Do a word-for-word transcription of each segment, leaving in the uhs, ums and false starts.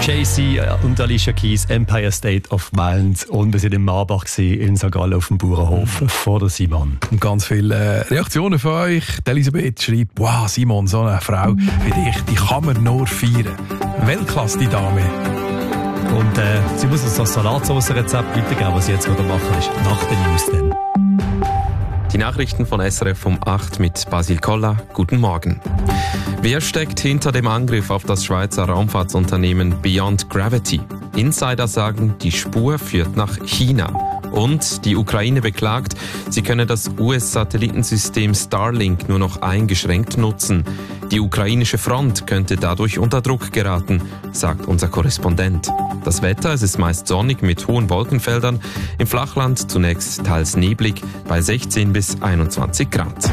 Jay-Z und Alicia Keys, Empire State of Mind. Und wir waren in Marbach in Sankt Gallen auf dem Bauernhof vor der Simon. Und ganz viele Reaktionen von euch. Die Elisabeth schreibt, wow, Simon, so eine Frau wie dich, die kann man nur feiern. Weltklasse, die Dame. Und äh, sie muss uns das Salatsauce-Rezept weitergeben, was sie jetzt gerade machen ist. Nach den News dann. Die Nachrichten von S R F um acht mit Basil Koller. Guten Morgen. Wer steckt hinter dem Angriff auf das Schweizer Raumfahrtsunternehmen Beyond Gravity? Insider sagen, die Spur führt nach China. Und die Ukraine beklagt, sie könne das U S-Satellitensystem Starlink nur noch eingeschränkt nutzen. Die ukrainische Front könnte dadurch unter Druck geraten, sagt unser Korrespondent. Das Wetter, es ist meist sonnig mit hohen Wolkenfeldern. Im Flachland zunächst teils neblig bei sechzehn bis einundzwanzig Grad.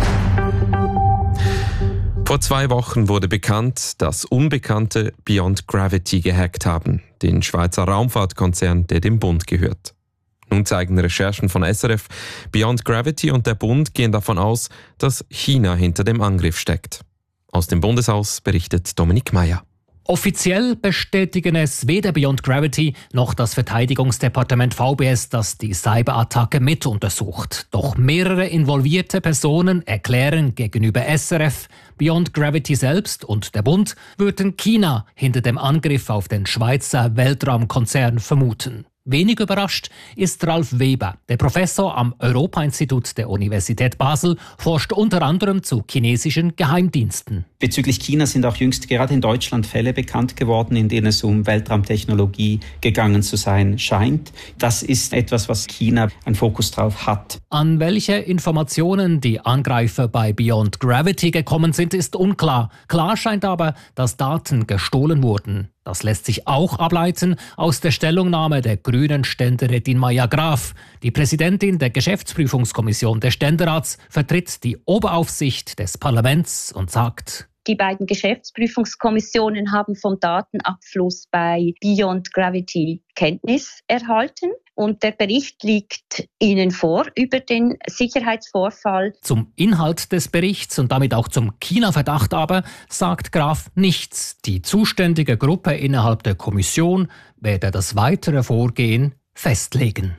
Vor zwei Wochen wurde bekannt, dass Unbekannte Beyond Gravity gehackt haben, den Schweizer Raumfahrtkonzern, der dem Bund gehört. Nun zeigen Recherchen von S R F, Beyond Gravity und der Bund gehen davon aus, dass China hinter dem Angriff steckt. Aus dem Bundeshaus berichtet Dominik Meyer. Offiziell bestätigen es weder Beyond Gravity noch das Verteidigungsdepartement V B S, das die Cyberattacke mit untersucht. Doch mehrere involvierte Personen erklären gegenüber S R F, Beyond Gravity selbst und der Bund würden China hinter dem Angriff auf den Schweizer Weltraumkonzern vermuten. Wenig überrascht ist Ralf Weber. Der Professor am Europa-Institut der Universität Basel forscht unter anderem zu chinesischen Geheimdiensten. Bezüglich China sind auch jüngst gerade in Deutschland Fälle bekannt geworden, in denen es um Weltraumtechnologie gegangen zu sein scheint. Das ist etwas, was China einen Fokus drauf hat. An welche Informationen die Angreifer bei Beyond Gravity gekommen sind, ist unklar. Klar scheint aber, dass Daten gestohlen wurden. Das lässt sich auch ableiten aus der Stellungnahme der grünen Ständerätin Maja Graf. Die Präsidentin der Geschäftsprüfungskommission des Ständerats vertritt die Oberaufsicht des Parlaments und sagt: Die beiden Geschäftsprüfungskommissionen haben vom Datenabfluss bei Beyond Gravity Kenntnis erhalten und der Bericht liegt Ihnen vor über den Sicherheitsvorfall. Zum Inhalt des Berichts und damit auch zum China-Verdacht aber sagt Graf nichts. Die zuständige Gruppe innerhalb der Kommission werde das weitere Vorgehen festlegen.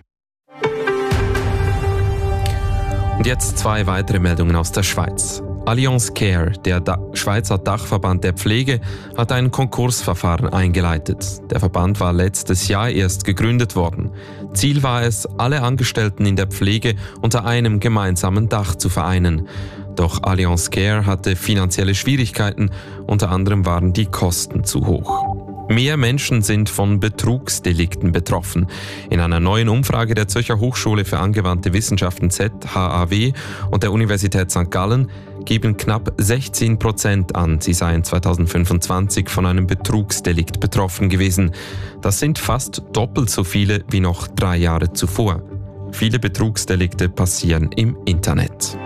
Und jetzt zwei weitere Meldungen aus der Schweiz. Allianz Care, der da- Schweizer Dachverband der Pflege, hat ein Konkursverfahren eingeleitet. Der Verband war letztes Jahr erst gegründet worden. Ziel war es, alle Angestellten in der Pflege unter einem gemeinsamen Dach zu vereinen. Doch Allianz Care hatte finanzielle Schwierigkeiten, unter anderem waren die Kosten zu hoch. Mehr Menschen sind von Betrugsdelikten betroffen. In einer neuen Umfrage der Zürcher Hochschule für angewandte Wissenschaften Z H A W und der Universität Sankt Gallen geben knapp sechzehn Prozent an, sie seien zweitausendfünfundzwanzig von einem Betrugsdelikt betroffen gewesen. Das sind fast doppelt so viele wie noch drei Jahre zuvor. Viele Betrugsdelikte passieren im Internet.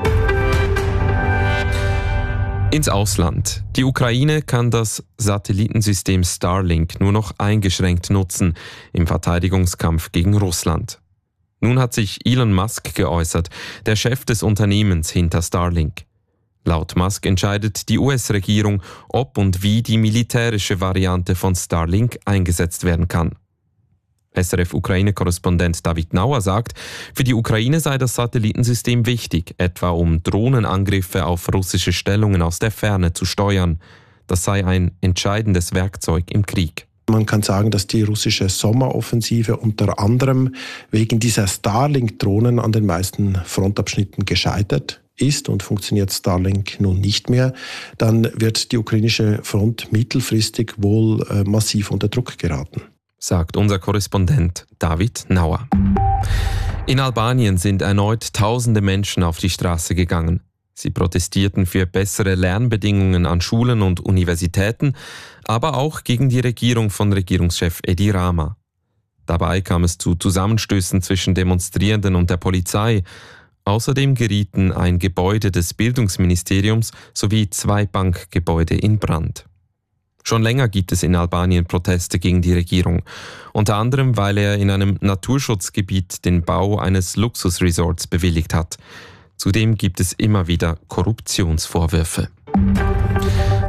Ins Ausland. Die Ukraine kann das Satellitensystem Starlink nur noch eingeschränkt nutzen im Verteidigungskampf gegen Russland. Nun hat sich Elon Musk geäußert, der Chef des Unternehmens hinter Starlink. Laut Musk entscheidet die U S-Regierung, ob und wie die militärische Variante von Starlink eingesetzt werden kann. S R F-Ukraine-Korrespondent David Nauer sagt, für die Ukraine sei das Satellitensystem wichtig, etwa um Drohnenangriffe auf russische Stellungen aus der Ferne zu steuern. Das sei ein entscheidendes Werkzeug im Krieg. Man kann sagen, dass die russische Sommeroffensive unter anderem wegen dieser Starlink-Drohnen an den meisten Frontabschnitten gescheitert ist und funktioniert Starlink nun nicht mehr. Dann wird die ukrainische Front mittelfristig wohl äh, massiv unter Druck geraten, sagt unser Korrespondent David Nauer. In Albanien sind erneut tausende Menschen auf die Straße gegangen. Sie protestierten für bessere Lernbedingungen an Schulen und Universitäten, aber auch gegen die Regierung von Regierungschef Edi Rama. Dabei kam es zu Zusammenstößen zwischen Demonstrierenden und der Polizei. Außerdem gerieten ein Gebäude des Bildungsministeriums sowie zwei Bankgebäude in Brand. Schon länger gibt es in Albanien Proteste gegen die Regierung, unter anderem weil er in einem Naturschutzgebiet den Bau eines Luxusresorts bewilligt hat. Zudem gibt es immer wieder Korruptionsvorwürfe.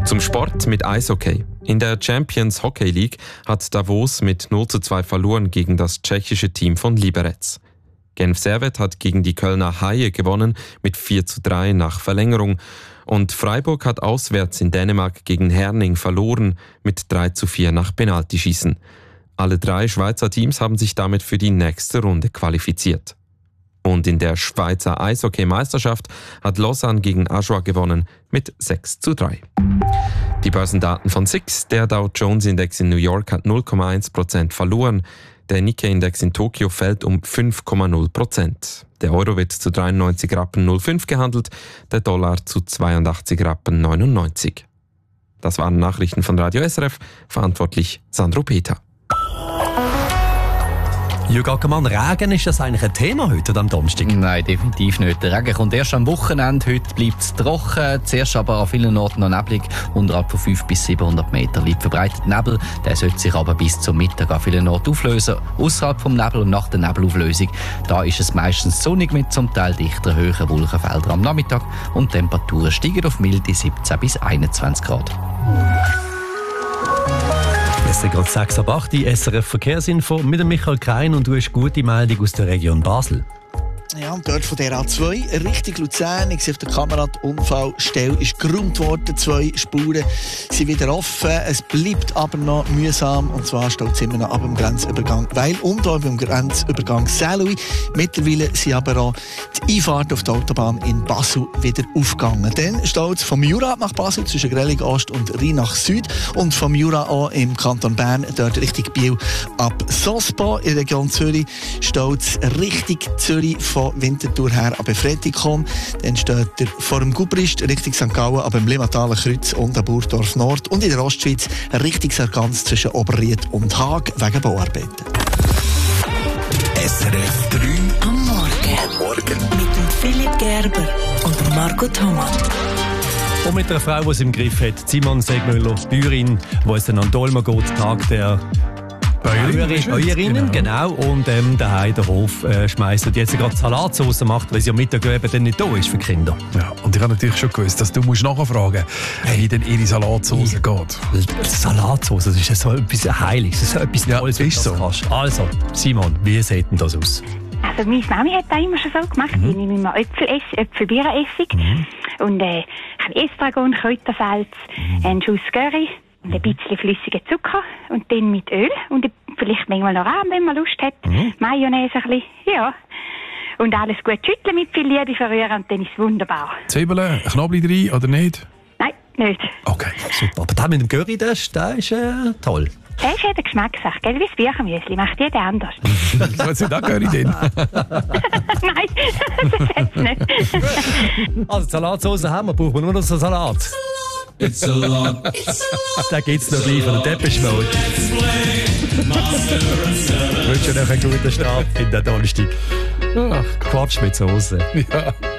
Zum Sport mit Eishockey. In der Champions Hockey League hat Davos mit null zu zwei verloren gegen das tschechische Team von Liberec. Genf Servette hat gegen die Kölner Haie gewonnen mit vier zu drei nach Verlängerung. Und Freiburg hat auswärts in Dänemark gegen Herning verloren mit drei zu vier nach Penaltyschießen. Alle drei Schweizer Teams haben sich damit für die nächste Runde qualifiziert. Und in der Schweizer Eishockey-Meisterschaft hat Lausanne gegen Ajoie gewonnen mit sechs zu drei. Die Börsendaten von S I X. Der Dow Jones Index in New York hat null Komma eins Prozent verloren. Der Nikkei-Index in Tokio fällt um fünf Komma null Prozent. Der Euro wird zu dreiundneunzig Rappen null fünf gehandelt, der Dollar zu zweiundachtzig Rappen neunundneunzig. Das waren Nachrichten von Radio S R F, verantwortlich Sandro Peter. Jürg Ackermann, Regen, ist das eigentlich ein Thema heute am Donnerstag? Nein, definitiv nicht. Der Regen kommt erst am Wochenende. Heute bleibt es trocken. Zuerst aber an vielen Orten noch neblig. Unterhalb von fünfhundert bis siebenhundert Meter liegt verbreitet Nebel. Der sollte sich aber bis zum Mittag an vielen Orten auflösen. Außerhalb vom Nebel und nach der Nebelauflösung, da ist es meistens sonnig mit zum Teil dichter höheren Wolkenfeldern am Nachmittag. Und die Temperaturen steigen auf milde siebzehn bis einundzwanzig Grad. Es ist gerade sechs ab acht, die S R F Verkehrsinfo mit dem Michael Krein und du hast gute Meldung aus der Region Basel. Ja, und dort von der A zwei Richtung Luzern. Ich sehe auf der Kamera, die Unfallstelle ist geräumt worden. Zwei Spuren sind wieder offen. Es bleibt aber noch mühsam. Und zwar steht es immer noch ab dem Grenzübergang Weil und auch beim Grenzübergang Saint-Louis. Mittlerweile sind aber auch die Einfahrten auf die Autobahn in Basel wieder aufgegangen. Dann steht es vom Jura nach Basel zwischen Grellig Ost und Rhein nach Süd. Und vom Jura auch im Kanton Bern, dort Richtung Biel ab Sospo. In der Region Zürich steht es Richtung Zürich von Winterthur her ab Befredigung. Dann steht er vor dem Gubrist Richtung Sankt Gallen ab dem Limmataler Kreuz und am Burgdorf Nord. Und in der Ostschweiz Richtung Sargans zwischen Oberried und Haag wegen Bauarbeiten. S R F drei am Morgen. Am Morgen. Mit dem Philipp Gerber und Marco Thomas. Und mit einer Frau, die es im Griff hat, Simon Segmüller, Bäuerin, die es dann an Dolma geht, Tag der Bäuerinnen, Bäuerinnen genau. genau. Und ähm, daheim den Hof äh, schmeißt und jetzt gerade Salatsauce macht, weil sie am Mittag eben dann nicht da ist für die Kinder. Ja, und ich habe natürlich schon gewusst, dass du musst nachfragen musst, wie denn ihre Salatsauce geht. Salatsauce, das ist ja so etwas Heiliges, das ist so etwas ja, Tolles, ist so. Kannst. Also, Simon, wie sieht denn das aus? Also meine Mami hat das immer schon so gemacht. Mhm. Ich nehme immer Äpfelessig, Äpfelbirnenessig mhm. und äh, ein Estragon, Kräutersalz, mhm. einen Schuss Curry und ein bisschen flüssigen Zucker und dann mit Öl und vielleicht manchmal noch Rahm, wenn man Lust hat. Mhm. Mayonnaise ein bisschen, ja. Und alles gut schütteln mit viel Liebe verrühren und dann ist es wunderbar. Zwiebeln, Knoblauch rein oder nicht? Nein, nicht. Okay, super. Aber das mit dem Curry, das, das ist äh, toll. Das ist ja der Geschmackssache, gell? Wie das Büchermüsli, macht jeder anders. Was ist da Curry drin? Nein, das hat's nicht. Also Salatsauce haben wir, brauchen wir nur noch so Salat. It's a lot. Da geht's noch gleich von der Depeche Mode. Ich wünsche euch einen guten Start in der Donnerstag. Ach, Quatsch mit Soße. Ja.